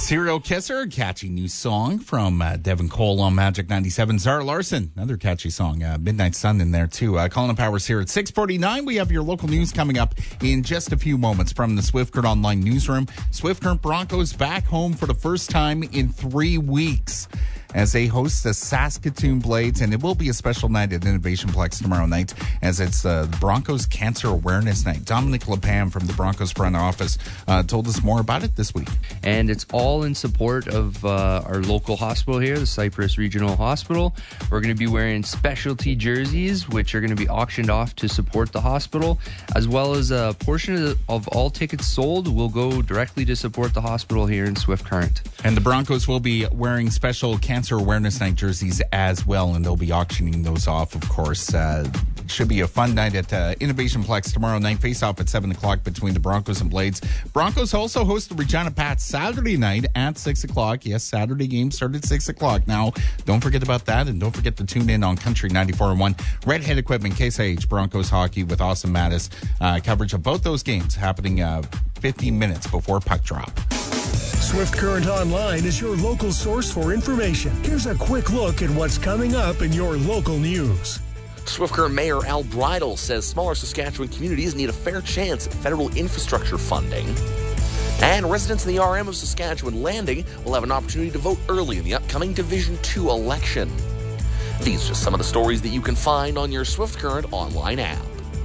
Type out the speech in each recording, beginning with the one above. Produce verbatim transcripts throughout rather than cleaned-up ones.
Serial Kisser, a catchy new song from uh, Devin Cole on Magic ninety-seven. Zara Larson, another catchy song. Uh, Midnight Sun in there, too. Uh, Colin Powers here at six forty-nine. We have your local news coming up in just a few moments from the Swift Current Online newsroom. Swift Current Broncos back home for the first time in three weeks as they host the Saskatoon Blades, and it will be a special night at Innovation Plex tomorrow night as it's uh, Broncos Cancer Awareness Night. Dominic LePam from the Broncos front office uh, told us more about it this week. And it's all in support of uh, our local hospital here, the Cypress Regional Hospital. We're going to be wearing specialty jerseys, which are going to be auctioned off to support the hospital, as well as a portion of, the, of all tickets sold will go directly to support the hospital here in Swift Current. And the Broncos will be wearing special Cancer Awareness Night jerseys as well, and they'll be auctioning those off, of course. Uh, should be a fun night at uh, Innovation Plex tomorrow night. Face off at seven o'clock between the Broncos and Blades. Broncos also host the Regina Pats Saturday night at six o'clock. Yes, Saturday game started at six o'clock. Now, don't forget about that, and don't forget to tune in on Country ninety-four point one. Redhead Equipment, Case I H, Broncos Hockey with Austin Mattis. Uh, coverage of both those games happening uh, fifteen minutes before puck drop. Swift Current Online is your local source for information. Here's a quick look at what's coming up in your local news. Swift Current Mayor Al Bridle says smaller Saskatchewan communities need a fair chance at federal infrastructure funding. And residents in the R M of Saskatchewan Landing will have an opportunity to vote early in the upcoming Division two election. These are just some of the stories that you can find on your Swift Current Online app.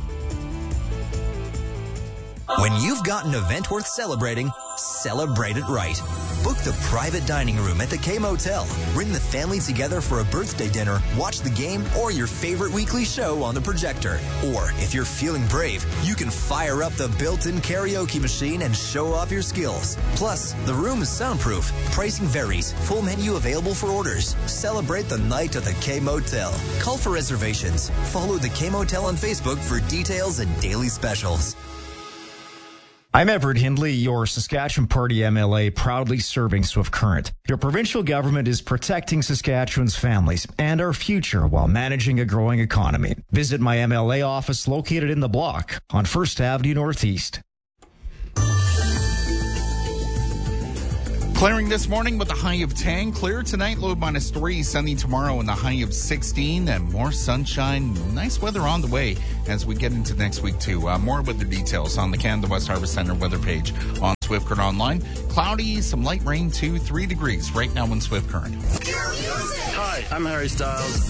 When you've got an event worth celebrating, celebrate it right. Book the private dining room at the K-Motel. Bring the family together for a birthday dinner, watch the game, or your favorite weekly show on the projector. Or, if you're feeling brave, you can fire up the built-in karaoke machine and show off your skills. Plus, the room is soundproof. Pricing varies. Full menu available for orders. Celebrate the night at the K-Motel. Call for reservations. Follow the K-Motel on Facebook for details and daily specials. I'm Everett Hindley, your Saskatchewan Party M L A, proudly serving Swift Current. Your provincial government is protecting Saskatchewan's families and our future while managing a growing economy. Visit my M L A office located in the block on First Avenue Northeast. Clearing this morning with a high of ten. Clear tonight, low minus three. Sunny tomorrow and a high of sixteen. And more sunshine. Nice weather on the way as we get into next week, too. Uh, more weather details on the Canada West Harvest Center weather page on Swift Current Online. Cloudy, some light rain, two, three degrees right now in Swift Current. Hi, I'm Harry Styles.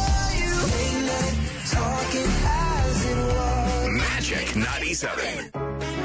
Magic ninety-seven.